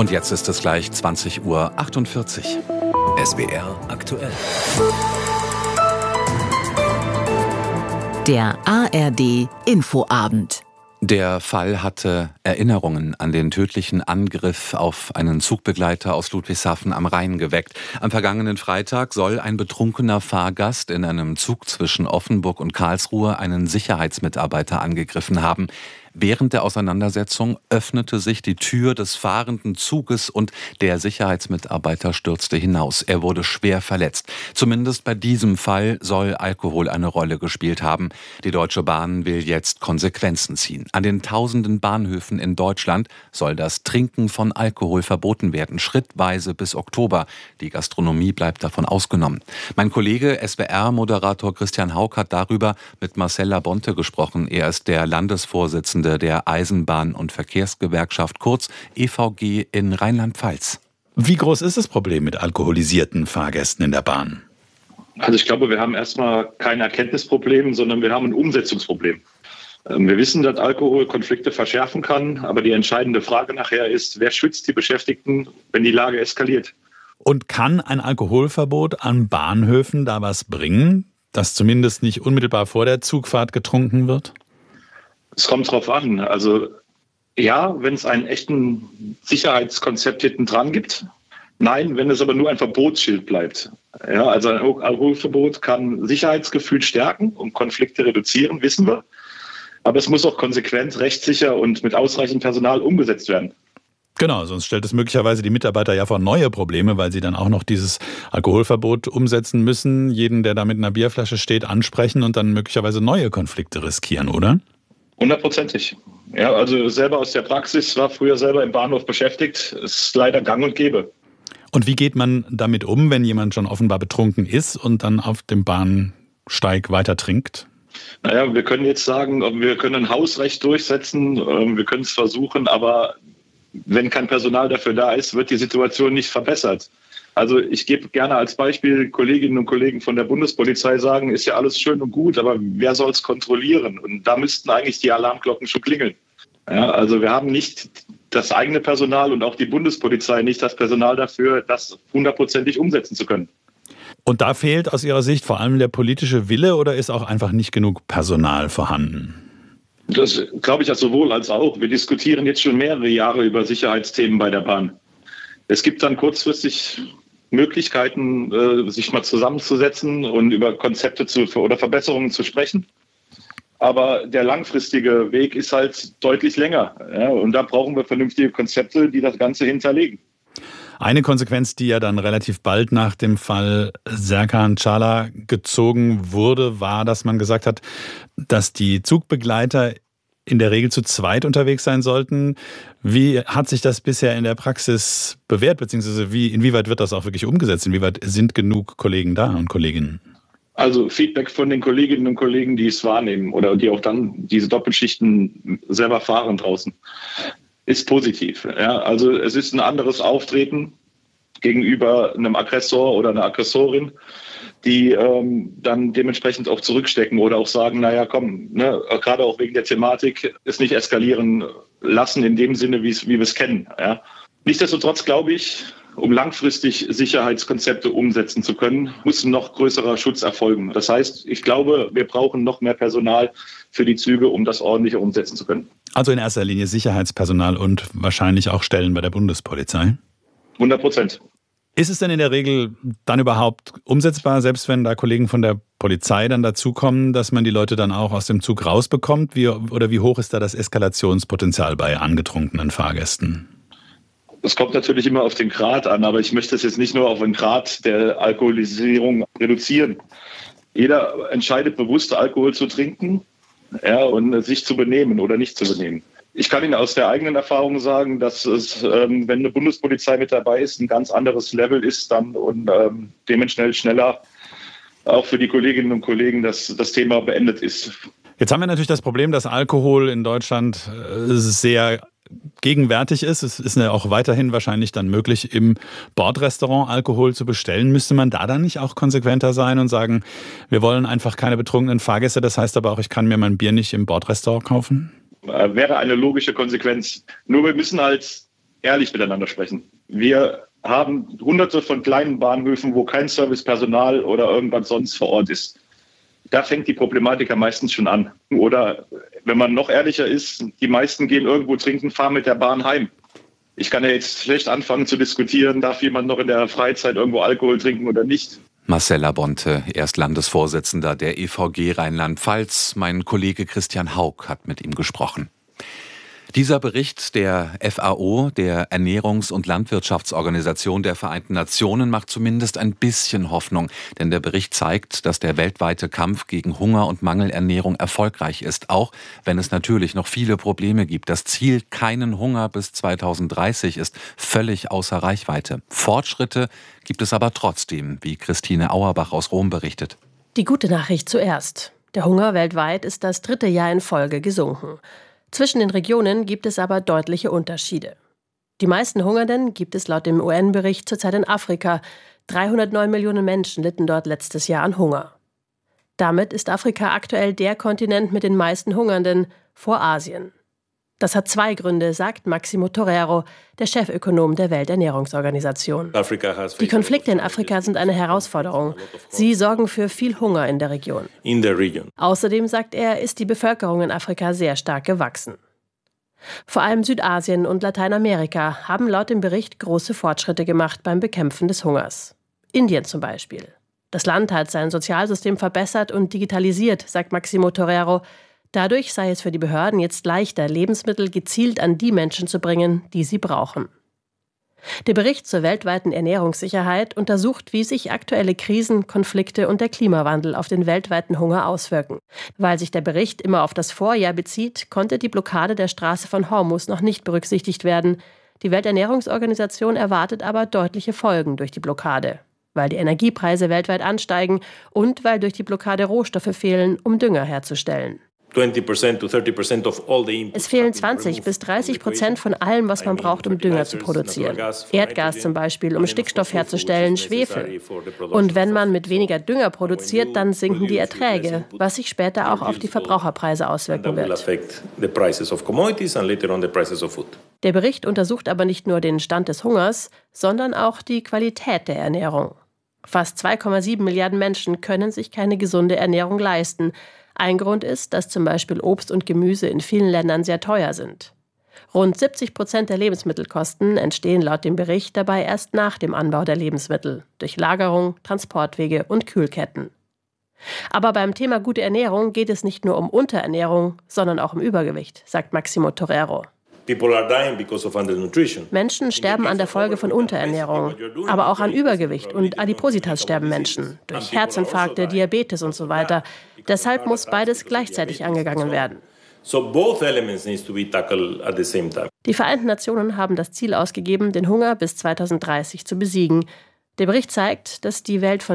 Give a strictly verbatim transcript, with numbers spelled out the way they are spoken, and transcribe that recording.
Und jetzt ist es gleich zwanzig Uhr achtundvierzig. S W R aktuell. Der A R D Infoabend. Der Fall hatte Erinnerungen an den tödlichen Angriff auf einen Zugbegleiter aus Ludwigshafen am Rhein geweckt. Am vergangenen Freitag soll ein betrunkener Fahrgast in einem Zug zwischen Offenburg und Karlsruhe einen Sicherheitsmitarbeiter angegriffen haben. Während der Auseinandersetzung öffnete sich die Tür des fahrenden Zuges und der Sicherheitsmitarbeiter stürzte hinaus. Er wurde schwer verletzt. Zumindest bei diesem Fall soll Alkohol eine Rolle gespielt haben. Die Deutsche Bahn will jetzt Konsequenzen ziehen. An den tausenden Bahnhöfen in Deutschland soll das Trinken von Alkohol verboten werden, schrittweise bis Oktober. Die Gastronomie bleibt davon ausgenommen. Mein Kollege S W R-Moderator Christian Hauck hat darüber mit Marcel Labonte gesprochen. Er ist der Landesvorsitzende der Eisenbahn- und Verkehrsgewerkschaft, kurz E V G in Rheinland-Pfalz. Wie groß ist das Problem mit alkoholisierten Fahrgästen in der Bahn? Also ich glaube, wir haben erstmal kein Erkenntnisproblem, sondern wir haben ein Umsetzungsproblem. Wir wissen, dass Alkohol Konflikte verschärfen kann, aber die entscheidende Frage nachher ist, wer schützt die Beschäftigten, wenn die Lage eskaliert? Und kann ein Alkoholverbot an Bahnhöfen da was bringen, dass zumindest nicht unmittelbar vor der Zugfahrt getrunken wird? Es kommt drauf an. Also ja, wenn es einen echten Sicherheitskonzept hinten dran gibt. Nein, wenn es aber nur ein Verbotsschild bleibt. Ja, also ein Alkoholverbot kann Sicherheitsgefühl stärken und Konflikte reduzieren, wissen wir. Aber es muss auch konsequent, rechtssicher und mit ausreichend Personal umgesetzt werden. Genau, sonst stellt es möglicherweise die Mitarbeiter ja vor neue Probleme, weil sie dann auch noch dieses Alkoholverbot umsetzen müssen, jeden, der da mit einer Bierflasche steht, ansprechen und dann möglicherweise neue Konflikte riskieren, oder? Hundertprozentig. Ja, also selber aus der Praxis, war früher selber im Bahnhof beschäftigt, ist leider gang und gäbe. Und wie geht man damit um, wenn jemand schon offenbar betrunken ist und dann auf dem Bahnsteig weiter trinkt? Naja, wir können jetzt sagen, wir können ein Hausrecht durchsetzen, wir können es versuchen, aber wenn kein Personal dafür da ist, wird die Situation nicht verbessert. Also ich gebe gerne als Beispiel, Kolleginnen und Kollegen von der Bundespolizei sagen, ist ja alles schön und gut, aber wer soll es kontrollieren? Und da müssten eigentlich die Alarmglocken schon klingeln. Ja, also wir haben nicht das eigene Personal und auch die Bundespolizei nicht das Personal dafür, das hundertprozentig umsetzen zu können. Und da fehlt aus Ihrer Sicht vor allem der politische Wille oder ist auch einfach nicht genug Personal vorhanden? Das glaube ich ja sowohl als auch. Wir diskutieren jetzt schon mehrere Jahre über Sicherheitsthemen bei der Bahn. Es gibt dann kurzfristig Möglichkeiten, sich mal zusammenzusetzen und über Konzepte zu, oder Verbesserungen zu sprechen. Aber der langfristige Weg ist halt deutlich länger. Ja, und da brauchen wir vernünftige Konzepte, die das Ganze hinterlegen. Eine Konsequenz, die ja dann relativ bald nach dem Fall Serkan Çağlar gezogen wurde, war, dass man gesagt hat, dass die Zugbegleiter in der Regel zu zweit unterwegs sein sollten. Wie hat sich das bisher in der Praxis bewährt, beziehungsweise wie, inwieweit wird das auch wirklich umgesetzt? Inwieweit sind genug Kollegen da und Kolleginnen? Also Feedback von den Kolleginnen und Kollegen, die es wahrnehmen oder die auch dann diese Doppelschichten selber fahren draußen, ist positiv. Ja, also es ist ein anderes Auftreten gegenüber einem Aggressor oder einer Aggressorin, die ähm, dann dementsprechend auch zurückstecken oder auch sagen, naja, komm, ne, gerade auch wegen der Thematik, es nicht eskalieren lassen in dem Sinne, wie wir es kennen. Ja. Nichtsdestotrotz glaube ich, um langfristig Sicherheitskonzepte umsetzen zu können, muss ein noch größerer Schutz erfolgen. Das heißt, ich glaube, wir brauchen noch mehr Personal für die Züge, um das ordentlich umsetzen zu können. Also in erster Linie Sicherheitspersonal und wahrscheinlich auch Stellen bei der Bundespolizei? hundert Prozent. Ist es denn in der Regel dann überhaupt umsetzbar, selbst wenn da Kollegen von der Polizei dann dazukommen, dass man die Leute dann auch aus dem Zug rausbekommt? Wie, oder wie hoch ist da das Eskalationspotenzial bei angetrunkenen Fahrgästen? Es kommt natürlich immer auf den Grad an, aber ich möchte es jetzt nicht nur auf den Grad der Alkoholisierung reduzieren. Jeder entscheidet bewusst, Alkohol zu trinken, ja, und sich zu benehmen oder nicht zu benehmen. Ich kann Ihnen aus der eigenen Erfahrung sagen, dass es, ähm, wenn eine Bundespolizei mit dabei ist, ein ganz anderes Level ist dann und ähm, dementsprechend schneller auch für die Kolleginnen und Kollegen das, das Thema beendet ist. Jetzt haben wir natürlich das Problem, dass Alkohol in Deutschland sehr gegenwärtig ist. Es ist ja auch weiterhin wahrscheinlich dann möglich, im Bordrestaurant Alkohol zu bestellen. Müsste man da dann nicht auch konsequenter sein und sagen, wir wollen einfach keine betrunkenen Fahrgäste, das heißt aber auch, ich kann mir mein Bier nicht im Bordrestaurant kaufen? Wäre eine logische Konsequenz. Nur wir müssen halt ehrlich miteinander sprechen. Wir haben hunderte von kleinen Bahnhöfen, wo kein Servicepersonal oder irgendwas sonst vor Ort ist. Da fängt die Problematik ja meistens schon an. Oder wenn man noch ehrlicher ist, die meisten gehen irgendwo trinken, fahren mit der Bahn heim. Ich kann ja jetzt schlecht anfangen zu diskutieren, darf jemand noch in der Freizeit irgendwo Alkohol trinken oder nicht. Marcel Labonte, er ist Landesvorsitzender der E V G Rheinland-Pfalz. Mein Kollege Christian Haug hat mit ihm gesprochen. Dieser Bericht der F A O, der Ernährungs- und Landwirtschaftsorganisation der Vereinten Nationen, macht zumindest ein bisschen Hoffnung. Denn der Bericht zeigt, dass der weltweite Kampf gegen Hunger und Mangelernährung erfolgreich ist, auch wenn es natürlich noch viele Probleme gibt. Das Ziel, keinen Hunger bis zweitausenddreißig, ist völlig außer Reichweite. Fortschritte gibt es aber trotzdem, wie Christine Auerbach aus Rom berichtet. Die gute Nachricht zuerst. Der Hunger weltweit ist das dritte Jahr in Folge gesunken. Zwischen den Regionen gibt es aber deutliche Unterschiede. Die meisten Hungernden gibt es laut dem U N-Bericht zurzeit in Afrika. dreihundertneun Millionen Menschen litten dort letztes Jahr an Hunger. Damit ist Afrika aktuell der Kontinent mit den meisten Hungernden vor Asien. Das hat zwei Gründe, sagt Maximo Torero, der Chefökonom der Welternährungsorganisation. Die Konflikte in Afrika sind eine Herausforderung. Sie sorgen für viel Hunger in der Region. Außerdem, sagt er, ist die Bevölkerung in Afrika sehr stark gewachsen. Vor allem Südasien und Lateinamerika haben laut dem Bericht große Fortschritte gemacht beim Bekämpfen des Hungers. Indien zum Beispiel. Das Land hat sein Sozialsystem verbessert und digitalisiert, sagt Maximo Torero. Dadurch sei es für die Behörden jetzt leichter, Lebensmittel gezielt an die Menschen zu bringen, die sie brauchen. Der Bericht zur weltweiten Ernährungssicherheit untersucht, wie sich aktuelle Krisen, Konflikte und der Klimawandel auf den weltweiten Hunger auswirken. Weil sich der Bericht immer auf das Vorjahr bezieht, konnte die Blockade der Straße von Hormuz noch nicht berücksichtigt werden. Die Welternährungsorganisation erwartet aber deutliche Folgen durch die Blockade, weil die Energiepreise weltweit ansteigen und weil durch die Blockade Rohstoffe fehlen, um Dünger herzustellen. Es fehlen zwanzig bis dreißig Prozent von allem, was man braucht, um Dünger zu produzieren. Erdgas zum Beispiel, um Stickstoff herzustellen, Schwefel. Und wenn man mit weniger Dünger produziert, dann sinken die Erträge, was sich später auch auf die Verbraucherpreise auswirken wird. Der Bericht untersucht aber nicht nur den Stand des Hungers, sondern auch die Qualität der Ernährung. Fast zwei Komma sieben Milliarden Menschen können sich keine gesunde Ernährung leisten. Ein Grund ist, dass zum Beispiel Obst und Gemüse in vielen Ländern sehr teuer sind. Rund siebzig Prozent der Lebensmittelkosten entstehen laut dem Bericht dabei erst nach dem Anbau der Lebensmittel, durch Lagerung, Transportwege und Kühlketten. Aber beim Thema gute Ernährung geht es nicht nur um Unterernährung, sondern auch um Übergewicht, sagt Maximo Torero. Menschen sterben an der Folge von Unterernährung, aber auch an Übergewicht und Adipositas sterben Menschen, durch Herzinfarkte, Diabetes und so weiter. Deshalb muss beides gleichzeitig angegangen werden. Die Vereinten Nationen haben das Ziel ausgegeben, den Hunger bis zweitausenddreißig zu besiegen. Der Bericht zeigt, dass die Welt von